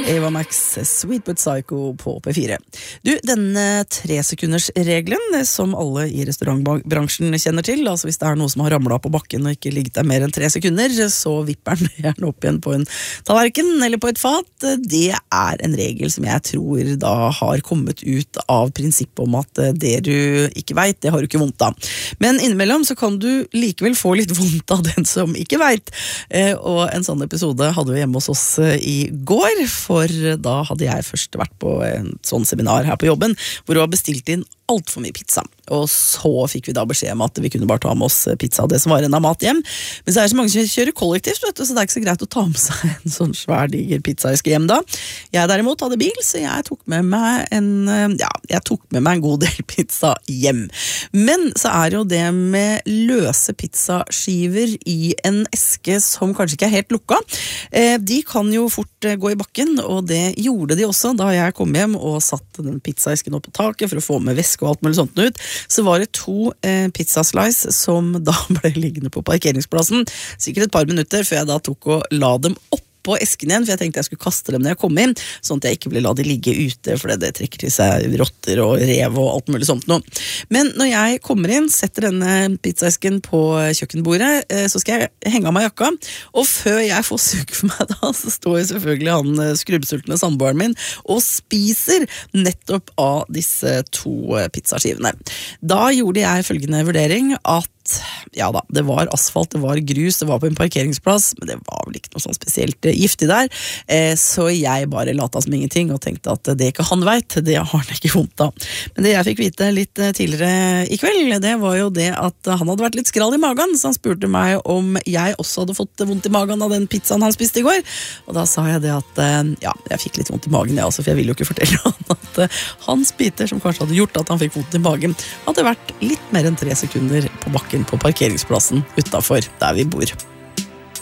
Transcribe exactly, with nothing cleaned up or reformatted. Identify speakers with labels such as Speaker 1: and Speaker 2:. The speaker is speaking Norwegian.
Speaker 1: Ava Max, Sweet But Psycho på P fire. Du, denne tresekundersregelen som alle i restaurantbransjen kjenner til, altså hvis det er noe som har ramlet på bakken og ikke ligget der mer enn tre sekunder, så vipper den gjerne opp igjen på en tallerken eller på et fat. Det er en regel som jeg tror da har kommet ut av prinsippet om at det du ikke vet, det har du ikke vondt av. Men innimellom så kan du likevel få litt vondt av den som ikke vet. Og en sånn episode hadde vi hjemme hos oss i går, for da hadde jeg først vært på en sånn seminar her på jobben, hvor du har bestilt inn alt for mye pizza. Og så fikk vi da beskjed om at vi kunne bare ta med oss pizza og det som var en av mat hjem. Men så er det så mange som kjører kollektivt, vet du, så det er ikke så greit å ta med seg en sånn svær diger pizzaeske hjem da. Jeg derimot hadde bil, så jeg tok med meg en, ja, jeg tok med meg en god del pizza hjem. Men så er jo det med løse pizzaskiver i en eske som kanskje ikke er helt lukka. De kan jo fort gå i bakken, og det gjorde de også da jeg kom hjem og satte den pizzaesken opp på taket for å få med væske og alt mulig sånt ut. Så var det to eh, pizzaslice som da ble liggende på parkeringsplassen, sikkert et par minutter før jeg da tok og la dem opp på esken igjen, for jeg tenkte jeg skulle kaste dem når jeg kom inn, sånn at jeg ikke ville la de ligge ute, for det trekker til seg rotter og rev og alt mulig sånt noe. Men når jeg kommer inn, setter denne pizzaesken på kjøkkenbordet, så skal jeg henge av meg jakka, og før jeg får suk for meg da, så står jeg selvfølgelig han skrubbsultne samboeren min og spiser nettopp av disse to pizzaskivene. Da gjorde jeg følgende vurdering at ja da, det var asfalt, det var grus, det var på en parkeringsplass, men det var vel ikke noe sånn spesielt giftig der, så jeg bare lata som ingenting og tenkte at det ikke han vet, det har han ikke vondt av. Men det jeg fikk vite litt tidligere i kveld, det var jo det at han hadde vært litt skral i magen, så han spurte meg om jeg også hadde fått vondt i magen av den pizzaen han spiste i går, og da sa jeg det at ja, jeg fikk litt vondt i magen, ja, altså, for jeg ville jo ikke fortelle han at hans biter, som kanskje hadde gjort at han fikk vondt i magen, hadde vært litt mer enn tre sekunder på bakken på parkeringsplassen utenfor der vi bor.